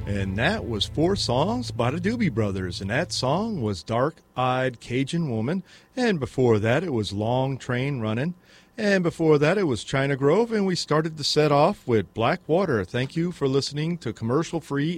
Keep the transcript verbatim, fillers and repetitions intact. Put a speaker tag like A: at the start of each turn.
A: And that was four songs by the Doobie Brothers, and that song was Dark-Eyed Cajun Woman, and before that it was Long Train Runnin', and before that it was China Grove, and we started the set off with Black Water. Thank you for listening to commercial-free